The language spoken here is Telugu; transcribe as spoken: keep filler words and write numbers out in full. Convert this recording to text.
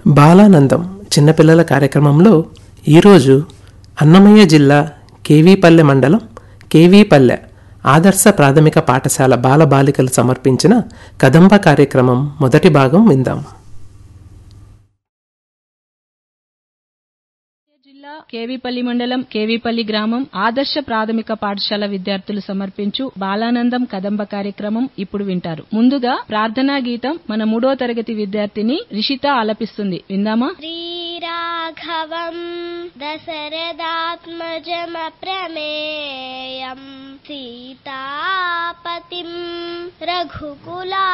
బాలానందం చిన్నపిల్లల కార్యక్రమంలో ఈరోజు అన్నమయ్య జిల్లా కేవీపల్లె మండలం కేవీపల్లె ఆదర్శ ప్రాథమిక పాఠశాల బాలబాలికలు సమర్పించిన కదంబ కార్యక్రమం మొదటి భాగం విందాం. జిల్లా కేవీపల్లి మండలం కేవీపల్లి గ్రామం ఆదర్శ ప్రాథమిక పాఠశాల విద్యార్థులు సమర్పించు బాలానందం కదంబ కార్యక్రమం ఇప్పుడు వింటారు. ముందుగా ప్రార్థనా గీతం మన మూడో తరగతి విద్యార్థిని రిషిత ఆలపిస్తుంది. విందామా? శ్రీరాఘవం దశరథాత్మజమప్రమేయం సీతాపతిం రఘుకులా